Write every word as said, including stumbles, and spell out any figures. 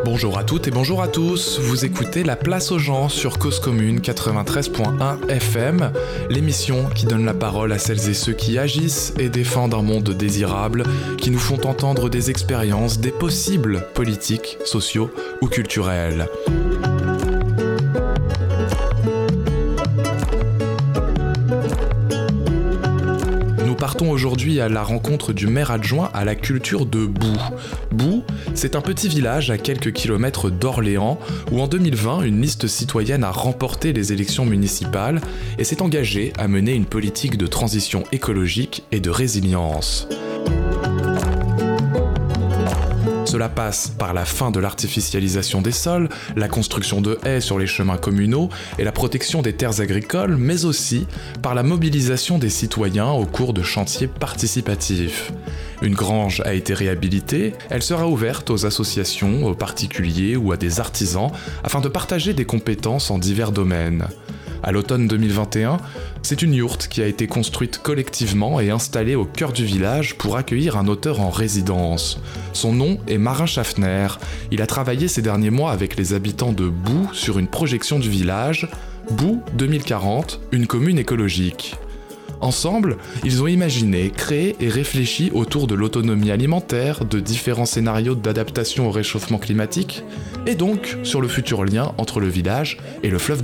Bonjour à toutes et bonjour à tous, vous écoutez La Place aux gens sur Cause Commune quatre-vingt-treize point un F M, l'émission qui donne la parole à celles et ceux qui agissent et défendent un monde désirable, qui nous font entendre des expériences, des possibles politiques, sociaux ou culturels. Partons aujourd'hui à la rencontre du maire adjoint à la culture de Boux. Boux, c'est un petit village à quelques kilomètres d'Orléans où en deux mille vingt, une liste citoyenne a remporté les élections municipales et s'est engagée à mener une politique de transition écologique et de résilience. Cela passe par la fin de l'artificialisation des sols, la construction de haies sur les chemins communaux et la protection des terres agricoles, mais aussi par la mobilisation des citoyens au cours de chantiers participatifs. Une grange a été réhabilitée, elle sera ouverte aux associations, aux particuliers ou à des artisans afin de partager des compétences en divers domaines. À l'automne deux mille vingt et un, c'est une yourte qui a été construite collectivement et installée au cœur du village pour accueillir un auteur en résidence. Son nom est Marin Schaffner. Il a travaillé ces derniers mois avec les habitants de Boux sur une projection du village, Boux deux mille quarante, une commune écologique. Ensemble, ils ont imaginé, créé et réfléchi autour de l'autonomie alimentaire, de différents scénarios d'adaptation au réchauffement climatique, et donc sur le futur lien entre le village et le fleuve